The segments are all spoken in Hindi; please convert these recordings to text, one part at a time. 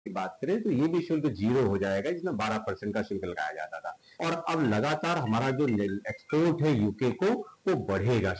की बात करें तो ये भी शुल्क 0 हो जाएगा, जिसमें 12% का शुल्क लगाया जाता था। और अब लगातार हमारा जो एक्सपोर्ट है यूके को, वो बढ़ेगा।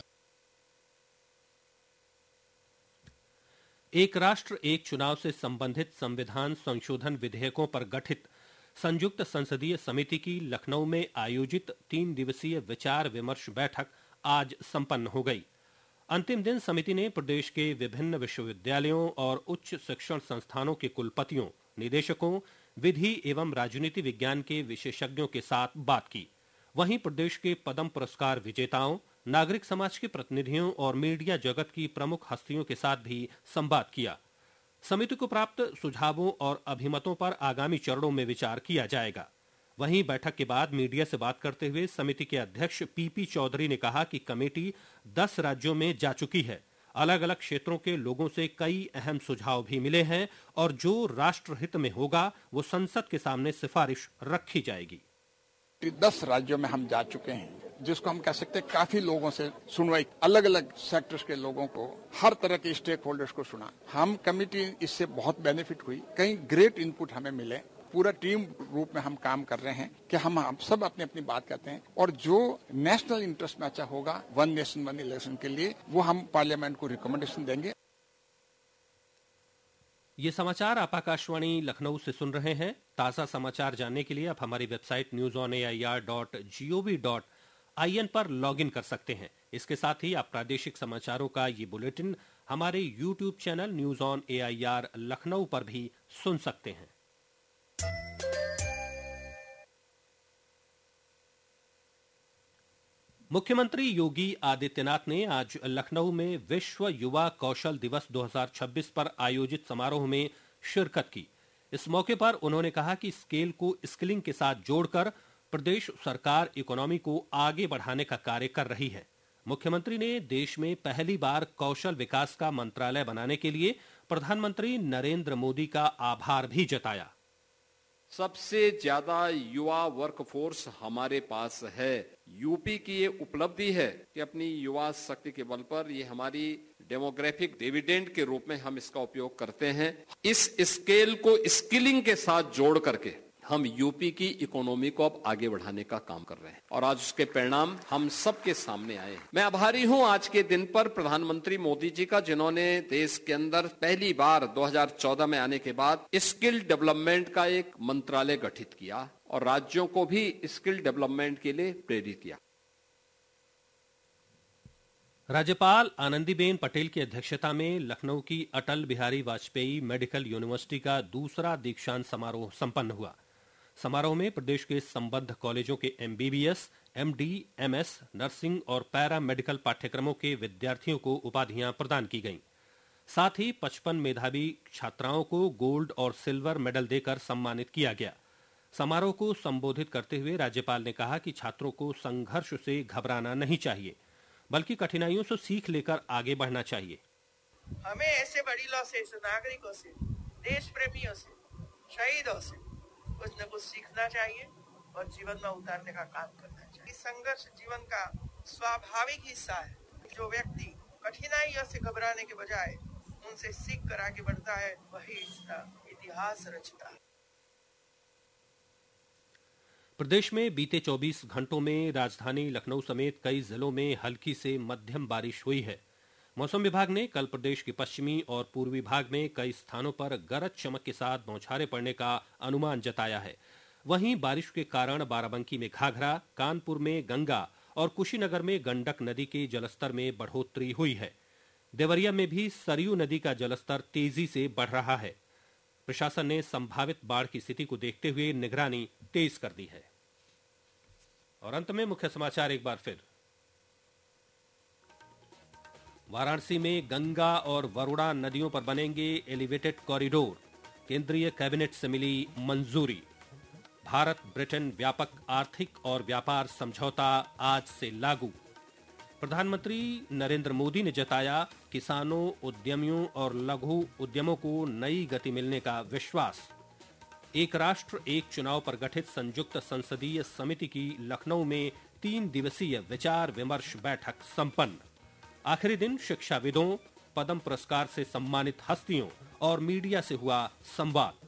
एक राष्ट्र एक चुनाव से संबंधित संविधान संशोधन विधेयकों पर गठित संयुक्त संसदीय समिति की लखनऊ में आयोजित 3 दिवसीय विचार विमर्श बैठक आज संपन्न हो गई। अंतिम दिन समिति ने प्रदेश के विभिन्न विश्वविद्यालयों और उच्च शिक्षण संस्थानों के कुलपतियों, निदेशकों, विधि एवं राजनीति विज्ञान के विशेषज्ञों के साथ बात की। वहीं प्रदेश के पद्म पुरस्कार विजेताओं, नागरिक समाज के प्रतिनिधियों और मीडिया जगत की प्रमुख हस्तियों के साथ भी संवाद किया। समिति को प्राप्त सुझावों और अभिमतों पर आगामी चरणों में विचार किया जाएगा। वहीं बैठक के बाद मीडिया से बात करते हुए समिति के अध्यक्ष पीपी चौधरी ने कहा कि कमेटी 10 राज्यों में जा चुकी है। अलग अलग क्षेत्रों के लोगों से कई अहम सुझाव भी मिले हैं और जो राष्ट्र हित में होगा वो संसद के सामने सिफारिश रखी जाएगी। 10 राज्यों में हम जा चुके हैं, जिसको हम कह सकते हैं काफी लोगों से सुनवाई, अलग अलग सेक्टर्स के लोगों को, हर तरह के स्टेक होल्डर्स को सुना। हम कमेटी इससे बहुत बेनिफिट हुई, कई ग्रेट इनपुट हमें मिले। पूरा टीम रूप में हम काम कर रहे हैं कि हम सब अपनी अपनी बात करते हैं और जो नेशनल इंटरेस्ट में अच्छा होगा, वन नेशन वन इलेक्शन के लिए, वो हम पार्लियामेंट को रिकमेंडेशन देंगे। ये समाचार आप आकाशवाणी लखनऊ से सुन रहे हैं। ताजा समाचार जानने के लिए आप हमारी वेबसाइट newsonair.gov.in पर लॉगिन कर सकते हैं। इसके साथ ही आप प्रादेशिक समाचारों का ये बुलेटिन हमारे YouTube channel news on AIR Lucknow पर भी सुन सकते हैं। मुख्यमंत्री योगी आदित्यनाथ ने आज लखनऊ में विश्व युवा कौशल दिवस 2026 पर आयोजित समारोह में शिरकत की। इस मौके पर उन्होंने कहा कि स्केल को स्किलिंग के साथ जोड़कर प्रदेश सरकार इकोनॉमी को आगे बढ़ाने का कार्य कर रही है। मुख्यमंत्री ने देश में पहली बार कौशल विकास का मंत्रालय बनाने के लिए प्रधानमंत्री नरेंद्र मोदी का आभार भी जताया। सबसे ज्यादा युवा वर्कफोर्स हमारे पास है। यूपी की ये उपलब्धि है कि अपनी युवा शक्ति के बल पर ये हमारी डेमोग्राफिक डिविडेंड के रूप में हम इसका उपयोग करते हैं। इस स्केल को स्किलिंग के साथ जोड़ करके हम यूपी की इकोनॉमी को अब आगे बढ़ाने का काम कर रहे हैं और आज उसके परिणाम हम सबके सामने आए हैं। मैं आभारी हूं आज के दिन पर प्रधानमंत्री मोदी जी का, जिन्होंने देश के अंदर पहली बार 2014 में आने के बाद स्किल डेवलपमेंट का एक मंत्रालय गठित किया और राज्यों को भी स्किल डेवलपमेंट के लिए प्रेरित किया। राज्यपाल आनंदीबेन पटेल की अध्यक्षता में लखनऊ की अटल बिहारी वाजपेयी मेडिकल यूनिवर्सिटी का दूसरा दीक्षांत समारोह संपन्न हुआ। समारोह में प्रदेश के संबद्ध कॉलेजों के एमबीबीएस, एमडी, एमएस, नर्सिंग और पैरा मेडिकल पाठ्यक्रमों के विद्यार्थियों को उपाधियां प्रदान की गईं। साथ ही 55 मेधावी छात्राओं को गोल्ड और सिल्वर मेडल देकर सम्मानित किया गया। समारोह को संबोधित करते हुए राज्यपाल ने कहा कि छात्रों को संघर्ष से घबराना नहीं चाहिए, बल्कि कठिनाइयों से सीख लेकर आगे बढ़ना चाहिए। हमें ऐसे वडीलों से, नागरिकों से, देश प्रेमियों से, शहीदों से कुछ न कुछ सीखना चाहिए और जीवन में उतारने का काम करना चाहिए। संघर्ष जीवन का स्वाभाविक हिस्सा है। जो व्यक्ति कठिनाइयों से घबराने के बजाय उनसे सीख कर आगे बढ़ता है, वही इसका इतिहास रचता है। प्रदेश में बीते 24 घंटों में राजधानी लखनऊ समेत कई जिलों में हल्की से मध्यम बारिश हुई है। मौसम विभाग ने कल प्रदेश के पश्चिमी और पूर्वी भाग में कई स्थानों पर गरज चमक के साथ बौछारें पड़ने का अनुमान जताया है। वहीं बारिश के कारण बाराबंकी में घाघरा, कानपुर में गंगा और कुशीनगर में गंडक नदी के जलस्तर में बढ़ोतरी हुई है। देवरिया में भी सरयू नदी का जलस्तर तेजी से बढ़ रहा है। प्रशासन ने संभावित बाढ़ की स्थिति को देखते हुए निगरानी तेज कर दी है। और अंत में मुख्य समाचार एक बार फिर। वाराणसी में गंगा और वरुणा नदियों पर बनेंगे एलिवेटेड कॉरिडोर, केंद्रीय कैबिनेट से मिली मंजूरी। भारत ब्रिटेन व्यापक आर्थिक और व्यापार समझौता आज से लागू। प्रधानमंत्री नरेंद्र मोदी ने जताया किसानों, उद्यमियों और लघु उद्यमों को नई गति मिलने का विश्वास। एक राष्ट्र एक चुनाव पर गठित संयुक्त संसदीय समिति की लखनऊ में 3 दिवसीय विचार विमर्श बैठक संपन्न। आखिरी दिन शिक्षाविदों, पद्म पुरस्कार से सम्मानित हस्तियों और मीडिया से हुआ संवाद।